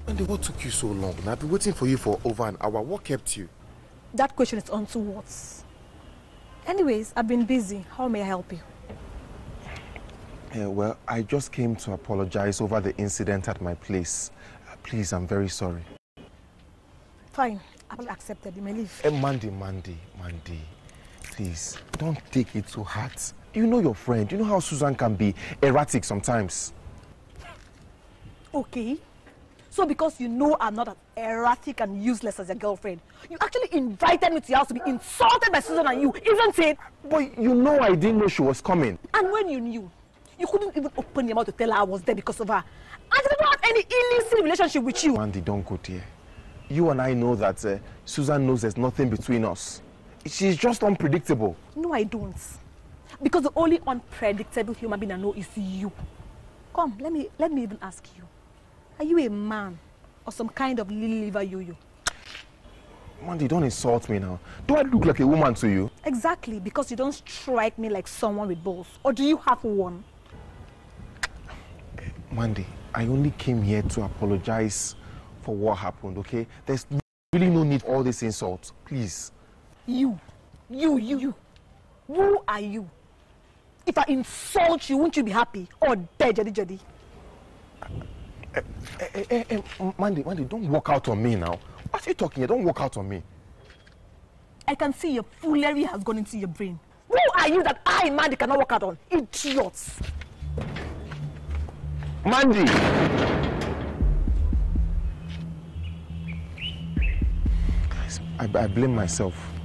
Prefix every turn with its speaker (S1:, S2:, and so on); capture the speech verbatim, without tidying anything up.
S1: Mandy, what took you so long? I've been waiting for you for over an hour. What kept you?
S2: That question is on two words. Anyways, I've been busy. How may I help you?
S1: Yeah, well, I just came to apologize over the incident at my place. Uh, please, I'm very sorry.
S2: Fine. I've accepted. You may leave.
S1: Hey, Mandy, Mandy, Mandy. Please, don't take it to heart. You know your friend. You know how Susan can be erratic sometimes.
S2: Okay. So because you know I'm not as erratic and useless as your girlfriend, you actually invited me to your house to be insulted by Susan and you, isn't it?
S1: But you know I didn't know she was coming.
S2: And when you knew, you couldn't even open your mouth to tell her I was there because of her. I didn't have any illicit relationship with you.
S1: Mandy, don't go there. You and I know that uh, Susan knows there's nothing between us. She's just unpredictable.
S2: No, I don't. Because the only unpredictable human being I know is you. Come, let me let me even ask you. Are you a man or some kind of lily liver yo-yo?
S1: Mandy, don't insult me now. Do I look like a woman to you?
S2: Exactly, because you don't strike me like someone with balls. Or do you have one?
S1: Mandy, I only came here to apologize for what happened, okay? There's really no need for all this insult. Please.
S2: You. You, you, you. Who are you? If I insult you, won't you be happy? Or dead, Jedi Jedi?
S1: Eh, eh, eh, eh, Mandy, Mandy, don't walk out on me now. What are you talking here? Don't walk out on me.
S2: I can see your foolery has gone into your brain. Who are you that I, Mandy, cannot walk out on? Idiots.
S1: Mandy! Guys, I, I blame myself.